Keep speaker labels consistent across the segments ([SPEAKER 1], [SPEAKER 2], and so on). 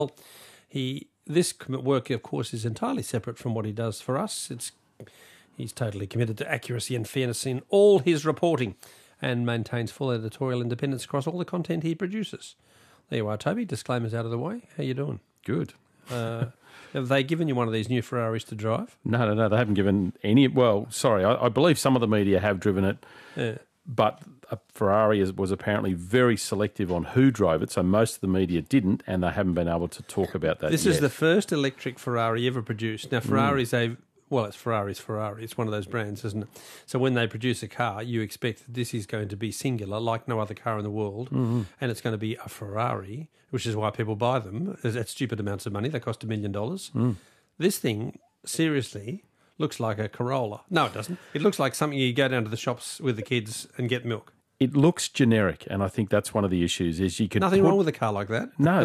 [SPEAKER 1] This work, of course, is entirely separate from what he does for us. He's totally committed to accuracy and fairness in all his reporting and maintains full editorial independence across all the content he produces. There you are, Toby. Disclaimers out of the way. How you doing?
[SPEAKER 2] Good.
[SPEAKER 1] Have they given you one of these new Ferraris to drive?
[SPEAKER 2] No, they haven't given any. Well, sorry, I believe some of the media have driven it, but Ferrari was apparently very selective on who drove it, so most of the media didn't, and they haven't been able to talk about that
[SPEAKER 1] This
[SPEAKER 2] yet.
[SPEAKER 1] is the first electric Ferrari ever produced. Now, Ferrari's it's Ferrari's Ferrari. It's one of those brands, isn't it? So when they produce a car, you expect that this is going to be singular, like no other car in the world, and it's going to be a Ferrari, which is why people buy them at stupid amounts of money. They cost $1 million. This thing, seriously, looks like a Corolla. No, it doesn't. It looks like something you go down to the shops with the kids and get milk.
[SPEAKER 2] It looks generic, and I think that's one of the issues. Is you could
[SPEAKER 1] Nothing wrong with a car like that.
[SPEAKER 2] No,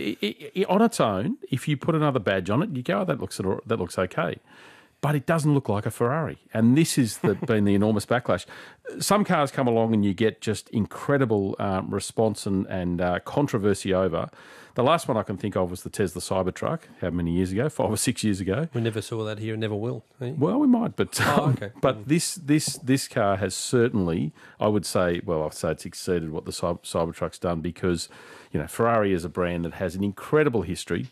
[SPEAKER 2] on its own, if you put another badge on it, you go, oh, that looks okay. But it doesn't look like a Ferrari. And this has been the enormous backlash. Some cars come along and you get just incredible response and controversy over. The last one I can think of was the Tesla Cybertruck, how many years ago? 5 or 6 years ago.
[SPEAKER 1] We never saw that here and never will. Eh?
[SPEAKER 2] Well, we might, but
[SPEAKER 1] okay.
[SPEAKER 2] But this car has certainly, I'd say it's exceeded what the Cybertruck's done, because Ferrari is a brand that has an incredible history,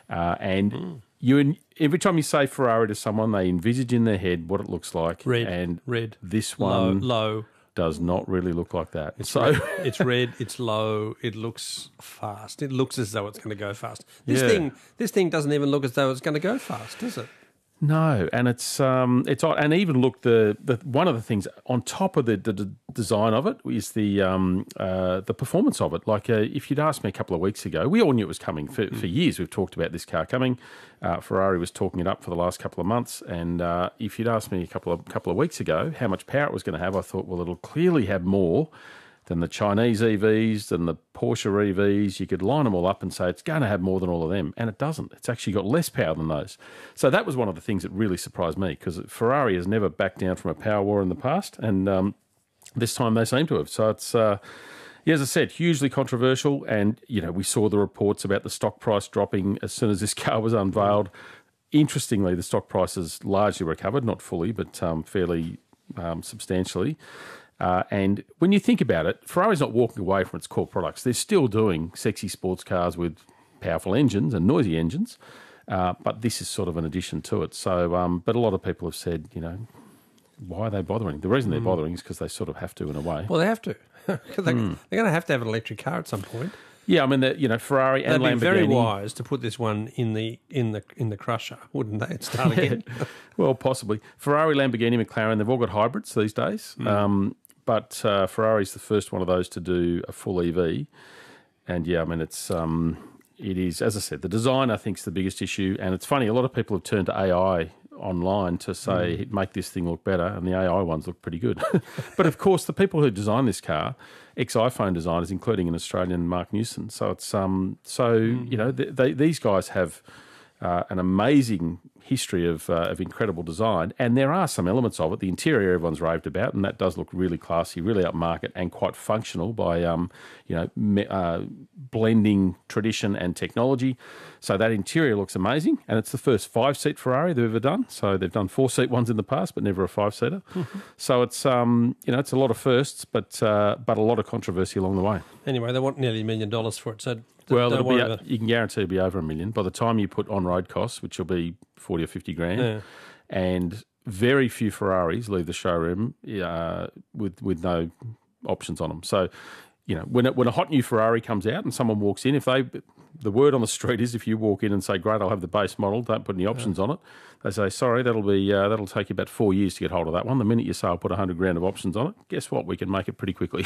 [SPEAKER 2] and every time you say Ferrari to someone, they envisage in their head what it looks like.
[SPEAKER 1] Red.
[SPEAKER 2] This one
[SPEAKER 1] low
[SPEAKER 2] does not really look like that.
[SPEAKER 1] It's red. It's low. It looks fast. It looks as though it's going to go fast. This thing doesn't even look as though it's going to go fast, does it?
[SPEAKER 2] No, and it's odd. And even look, the one of the things on top of the design of it is the performance of it. Like if you'd asked me a couple of weeks ago, we all knew it was coming for years. We've talked about this car coming. Ferrari was talking it up for the last couple of months, and if you'd asked me a couple of weeks ago how much power it was going to have, I thought, well, it'll clearly have more than the Chinese EVs, than the Porsche EVs. You could line them all up and say it's going to have more than all of them, and it doesn't. It's actually got less power than those. So that was one of the things that really surprised me, because Ferrari has never backed down from a power war in the past, and this time they seem to have. So it's, as I said, hugely controversial, and we saw the reports about the stock price dropping as soon as this car was unveiled. Interestingly, the stock price has largely recovered, not fully, but fairly substantially. And when you think about it, Ferrari's not walking away from its core products. They're still doing sexy sports cars with powerful engines and noisy engines, but this is sort of an addition to it. So, but a lot of people have said, why are they bothering? The reason they're bothering is because they sort of have to, in a way.
[SPEAKER 1] Well, they have to. They're going to have an electric car at some point.
[SPEAKER 2] Yeah, I mean, Ferrari and Lamborghini.
[SPEAKER 1] They'd be very wise to put this one in the crusher, wouldn't they? And start again.
[SPEAKER 2] Well, possibly. Ferrari, Lamborghini, McLaren, they've all got hybrids these days. But Ferrari's the first one of those to do a full EV. And yeah, I mean, it is, as I said, the design I think is the biggest issue. And it's funny, a lot of people have turned to AI online to say, make this thing look better, and the AI ones look pretty good. But of course, the people who designed this car, ex-iPhone designers, including an Australian, Mark Newson. So it's these guys have an amazing history of incredible design, and there are some elements of it. The interior everyone's raved about, and that does look really classy, really upmarket, and quite functional by blending tradition and technology. So that interior looks amazing, and it's the first 5-seat Ferrari they've ever done. So they've done 4-seat ones in the past, but never a 5-seater. So it's it's a lot of firsts, but a lot of controversy along the way.
[SPEAKER 1] Anyway, they want nearly $1 million for it. So
[SPEAKER 2] you can guarantee it'll be over $1 million by the time you put on-road costs, which will be 40 or 50 grand, and very few Ferraris leave the showroom with no options on them. So, when a hot new Ferrari comes out and someone walks in, the word on the street is, if you walk in and say, "Great, I'll have the base model, don't put any options on it," they say, "Sorry, that'll take you about 4 years to get hold of that one. The minute you say I'll put 100 grand of options on it, guess what? We can make it pretty quickly."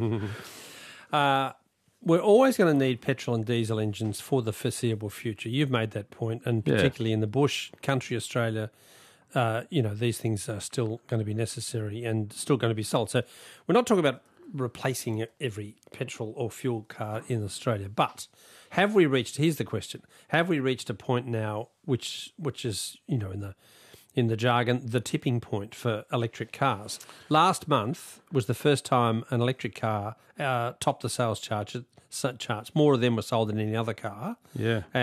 [SPEAKER 1] We're always going to need petrol and diesel engines for the foreseeable future. You've made that point, and particularly in the bush country, Australia, these things are still going to be necessary and still going to be sold. So we're not talking about replacing every petrol or fuel car in Australia, but have we reached? Here's the question: have we reached a point now, which is in in the jargon, the tipping point for electric cars. Last month was the first time an electric car topped the sales charts. More of them were sold than any other car.
[SPEAKER 2] Yeah.